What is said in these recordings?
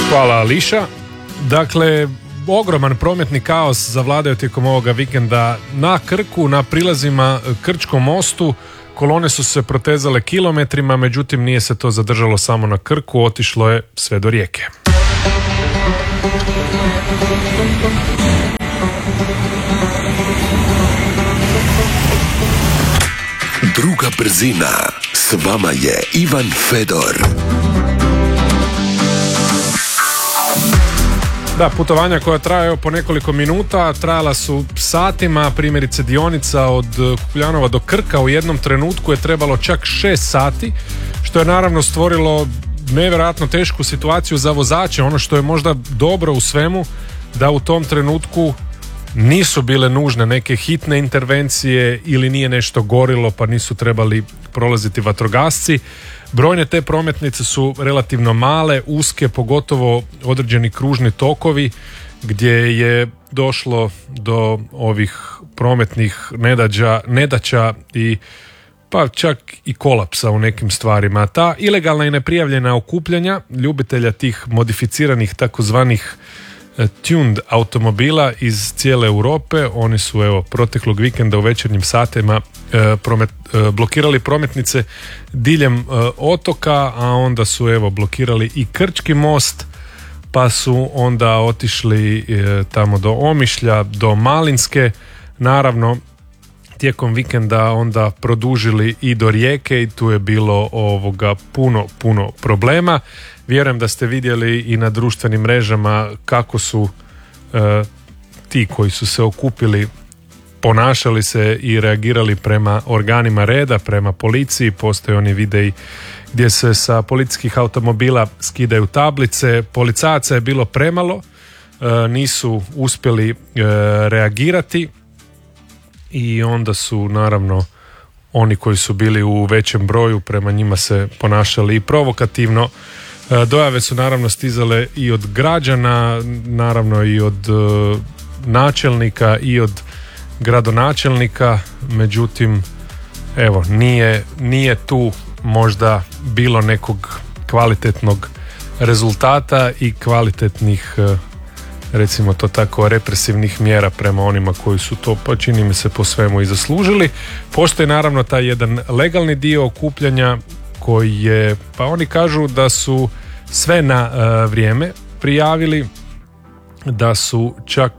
Hvala Ališa. Dakle, ogroman prometni kaos zavladao tijekom ovoga vikenda na Krku, na prilazima Krčkom mostu. Kolone su se protezale kilometrima, međutim nije se to zadržalo samo na Krku, otišlo je sve do Rijeke. Druga brzina. S vama je Ivan Fedor. Da, putovanja koja traju po nekoliko minuta, trajala su satima, primjerice dionica od Kukuljanova do Krka u jednom trenutku je trebalo čak 6 sati, što je naravno stvorilo nevjerojatno tešku situaciju za vozače. Ono što je možda dobro u svemu, da u tom trenutku nisu bile nužne neke hitne intervencije ili nije nešto gorilo pa nisu trebali prolaziti vatrogasci. Brojne te prometnice su relativno male, uske, pogotovo određeni kružni tokovi gdje je došlo do ovih prometnih nedaća i pa čak i kolapsa u nekim stvarima. Ta ilegalna i neprijavljena okupljanja ljubitelja tih modificiranih takozvanih tuned automobila iz cijele Europe, oni su proteklog vikenda u večernjim satima blokirali prometnice diljem otoka, a onda su blokirali i Krčki most, pa su onda otišli tamo do Omišlja, do Malinske, naravno tijekom vikenda onda produžili i do Rijeke i tu je bilo puno problema. Vjerujem da ste vidjeli i na društvenim mrežama kako su ti koji su se okupili ponašali se i reagirali prema organima reda, prema policiji. Postoje oni videi gdje se sa policijskih automobila skidaju tablice. Policajaca je bilo premalo, nisu uspjeli reagirati i onda su naravno oni koji su bili u većem broju prema njima se ponašali i provokativno. Dojave su naravno stizale i od građana, naravno i od načelnika i od gradonačelnika, međutim nije tu možda bilo nekog kvalitetnog rezultata i kvalitetnih, recimo to tako, represivnih mjera prema onima koji su to, pa čini mi se, po svemu i zaslužili. Postoji naravno taj jedan legalni dio okupljanja koji je, pa oni kažu da su sve na vrijeme prijavili, da su čak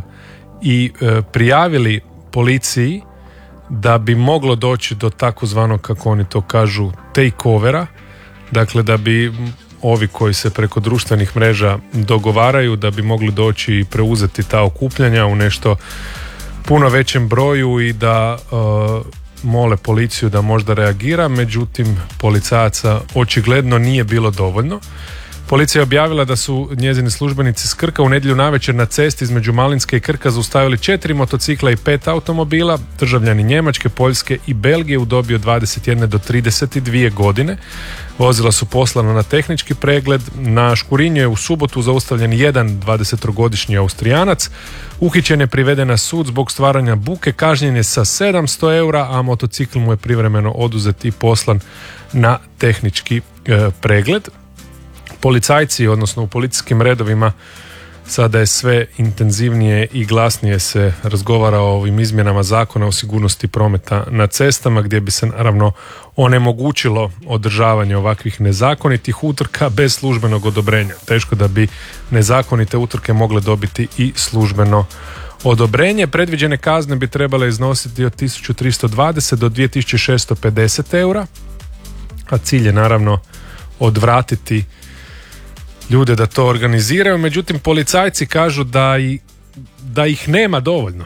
i prijavili policiji da bi moglo doći do takozvanog, kako oni to kažu, takeovera, dakle da bi ovi koji se preko društvenih mreža dogovaraju da bi mogli doći i preuzeti ta okupljanja u nešto puno većem broju i da mole policiju da možda reagira, međutim policajaca očigledno nije bilo dovoljno. Policija je objavila da su njezini službenici s Krka u nedjelju navečer na cesti između Malinske i Krka zaustavili 4 motocikla i 5 automobila, državljani Njemačke, Poljske i Belgije u dobi od 21 do 32 godine. Vozila su poslana na tehnički pregled. Na Škurinju je u subotu zaustavljen jedan 23-godišnji Austrijanac. Uhićen je priveden na sud zbog stvaranja buke, kažnjen je sa 700 eura, a motocikl mu je privremeno oduzet i poslan na tehnički pregled. Policajci, odnosno u policijskim redovima, sada je sve intenzivnije i glasnije se razgovara o ovim izmjenama zakona o sigurnosti prometa na cestama, gdje bi se naravno onemogućilo održavanje ovakvih nezakonitih utrka bez službenog odobrenja. Teško da bi nezakonite utrke mogle dobiti i službeno odobrenje. Predviđene kazne bi trebale iznositi od 1320 do 2650 eura, a cilj je naravno odvratiti ljude da to organiziraju, međutim policajci kažu da ih nema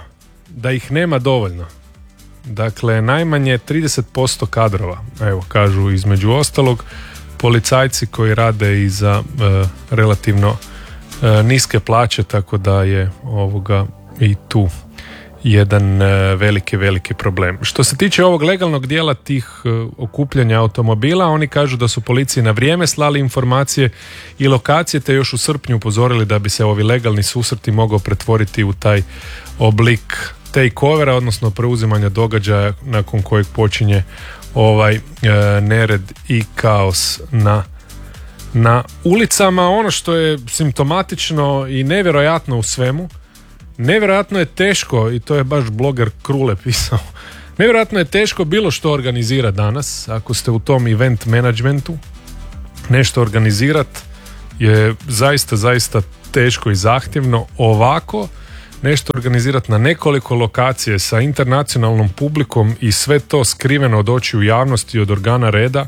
dovoljno. Dakle, najmanje 30% kadrova, kažu između ostalog, policajci koji rade i za relativno niske plaće, tako da je i tu jedan veliki problem. Što se tiče ovog legalnog dijela tih okupljanja automobila, oni kažu da su policiji na vrijeme slali informacije i lokacije, te još u srpnju upozorili da bi se ovi legalni susreti mogao pretvoriti u taj oblik takeovera, odnosno preuzimanja događaja nakon kojeg počinje nered i kaos na na ulicama. Ono što je simptomatično i nevjerojatno u svemu, nevjerojatno je teško, i to je baš bloger Krule pisao, nevjerojatno je teško bilo što organizirati danas. Ako ste u tom event managementu, nešto organizirati je zaista teško i zahtjevno. Ovako nešto organizirati na nekoliko lokacije sa internacionalnom publikom i sve to skriveno od očiju javnosti i od organa reda,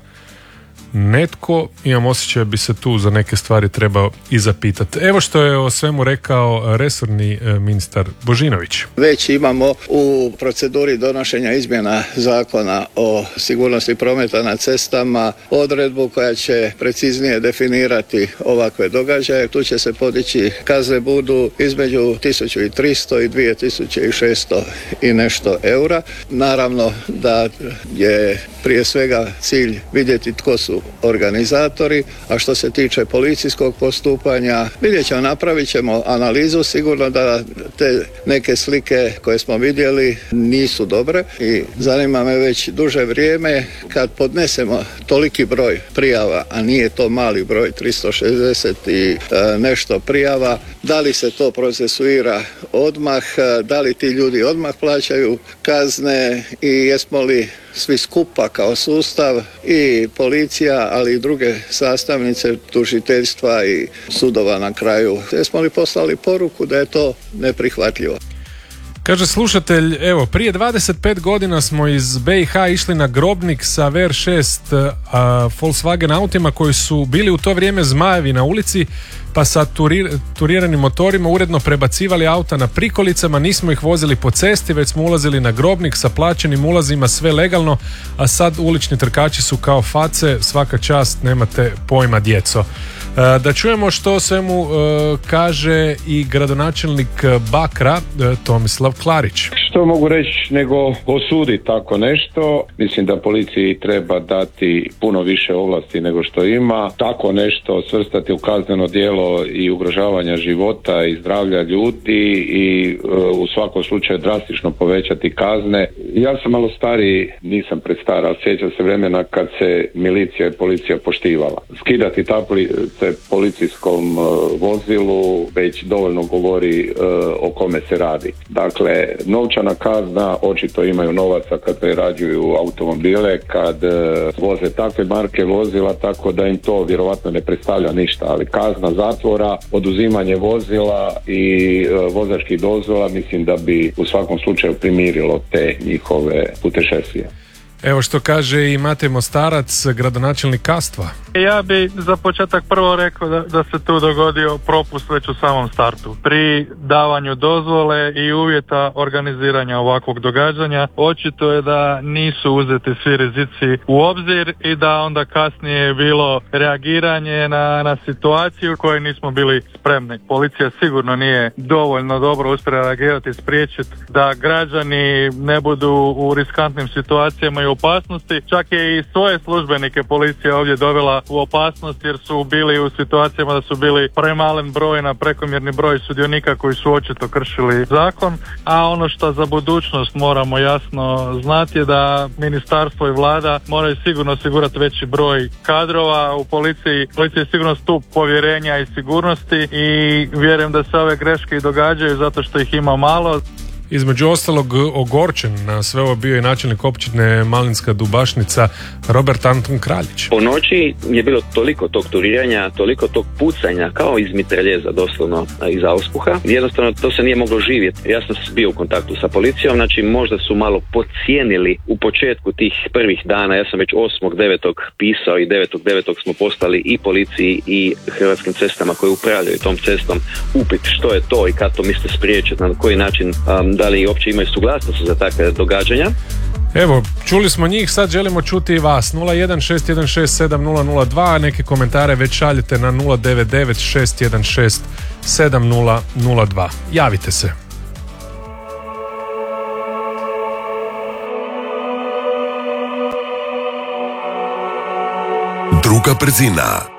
netko, imam osjećaj, bi se tu za neke stvari trebao i zapitati. Evo što je o svemu rekao resorni ministar Božinović. Već imamo u proceduri donošenja izmjena zakona o sigurnosti prometa na cestama odredbu koja će preciznije definirati ovakve događaje. Tu će se podići, kazne budu između 1300 i 2600 i nešto eura. Naravno da je prije svega cilj vidjeti tko su organizatori, a što se tiče policijskog postupanja, vidjet ćemo, napravit ćemo analizu, sigurno da te neke slike koje smo vidjeli nisu dobre i zanima me već duže vrijeme kad podnesemo toliki broj prijava, a nije to mali broj, 360 i nešto prijava, da li se to procesuira odmah, da li ti ljudi odmah plaćaju kazne i jesmo li svi skupa kao sustav i policija, ali i druge sastavnice tužiteljstva i sudova na kraju. Jesmo li poslali poruku da je to neprihvatljivo? Kaže slušatelj, evo, prije 25 godina smo iz BiH išli na Grobnik sa VR6 Volkswagen autima koji su bili u to vrijeme zmajevi na ulici, pa sa turiranim motorima uredno prebacivali auta na prikolicama, nismo ih vozili po cesti, već smo ulazili na Grobnik sa plaćenim ulazima, sve legalno, a sad ulični trkači su kao face, svaka čast, nemate pojma djeco. Da čujemo što o svemu kaže i gradonačelnik Bakra, Tomislav Klarić. Što mogu reći nego osuditi tako nešto. Mislim da policiji treba dati puno više ovlasti nego što ima. Tako nešto svrstati u kazneno djelo i ugrožavanja života i zdravlja ljudi i u svakom slučaju drastično povećati kazne. Ja sam malo stariji, nisam prestar, ali sjećam se vremena kad se milicija i policija poštivala. Skidati tablice policijskom vozilu već dovoljno govori o kome se radi. Dakle, novčana kazna, očito imaju novaca kad prerađuju automobile, kad voze takve marke vozila, tako da im to vjerovatno ne predstavlja ništa, ali kazna zatvora, oduzimanje vozila i vozačkih dozvola mislim da bi u svakom slučaju primirilo te njihove putešestvije. Evo što kaže i Matej Mostarac, gradonačelnik Kastva. Ja bi za početak prvo rekao da se tu dogodio propust već u samom startu. Pri davanju dozvole i uvjeta organiziranja ovakvog događanja očito je da nisu uzeti svi rizici u obzir i da onda kasnije je bilo reagiranje na situaciju u kojoj nismo bili spremni. Policija sigurno nije dovoljno dobro uspjela reagirati i spriječiti da građani ne budu u riskantnim situacijama i opasnosti. Čak je i svoje službenike policija ovdje dovela u opasnost jer su bili u situacijama da su bili premalen broj na prekomjerni broj sudionika koji su očito kršili zakon. A ono što za budućnost moramo jasno znati je da ministarstvo i vlada moraju sigurno osigurati veći broj kadrova u policiji. Policija je sigurno stup povjerenja i sigurnosti i vjerujem da se ove greške i događaju zato što ih ima malo. Između ostalog ogorčen na sve ovo bio i načelnik općine Malinska Dubašnica Robert Anton Kraljić. Po noći je bilo toliko tog turiranja, toliko tog pucanja kao iz mitraljeza, doslovno iz auspuha. Jednostavno to se nije moglo živjeti. Ja sam bio u kontaktu sa policijom, znači možda su malo podcijenili u početku tih prvih dana. Ja sam već 8.9. pisao i 9.9. smo poslali i policiji i Hrvatskim cestama koji upravljaju tom cestom upit što je to i kad to mislite spriječiti, na koji način da li uopće imaju suglasnost za takve događanja. Evo, čuli smo njih, sad želimo čuti i vas. 016167002, neke komentare već šaljete na 09961670002. Javite se. Druga brzina.